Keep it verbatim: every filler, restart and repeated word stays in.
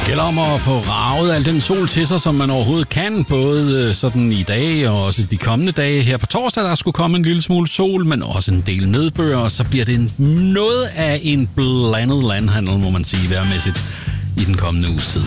gælder om at få raget al den sol til sig, som man overhovedet kan, både sådan i dag og også de kommende dage. Her på torsdag, der skulle komme en lille smule sol, men også en del nedbør, og så bliver det noget af en blandet landhandel, må man sige, vejrmæssigt i den kommende uges tid.